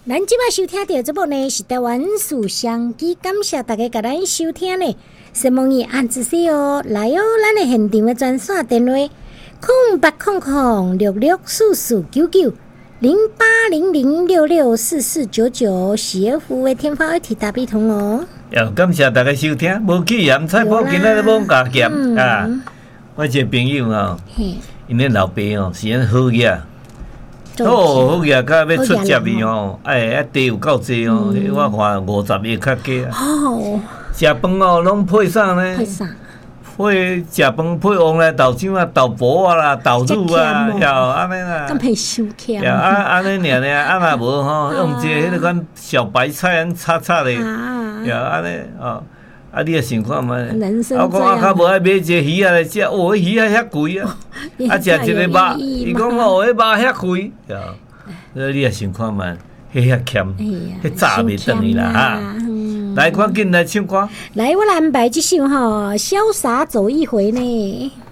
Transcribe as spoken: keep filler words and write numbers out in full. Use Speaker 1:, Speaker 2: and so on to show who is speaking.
Speaker 1: 咱即摆收听到节目呢是台湾书香机，感谢大家甲咱收听呢。希望伊按指示哦，来哦，咱的现场的专线电话：空八空空六六四四九九零八零零六六四四九九，是要付的天发一体大笔通哦。
Speaker 2: 要感谢大家收听，无去盐菜脯今仔日冇加咸、嗯、啊！我一个朋友哦，因咧老爸哦是安好嘢。哦，好嘢，甲要出汁哩吼，哎，啊地有够济哦，嗯、我看五十个较加。哦，食饭哦，拢配啥呢？
Speaker 1: 配啥？
Speaker 2: 配食饭配黄来豆浆啊、豆腐啊啦、豆乳啊，要安尼啦。
Speaker 1: 咁配收欠。
Speaker 2: 要啊安尼尔尔，啊若无吼，用一个迄个款小白菜安炒炒咧，要安尼哦。啊，你也想看嘛？我讲啊，较无爱买一个鱼啊来食，哦，迄鱼啊遐贵啊！啊，食一个肉，伊讲哦，迄肉遐贵，所以你也想看嘛？迄遐欠，迄炸袂转去啦哈！来，赶紧来唱歌。
Speaker 1: 来，我来安排这首吼，潇洒走一回呢。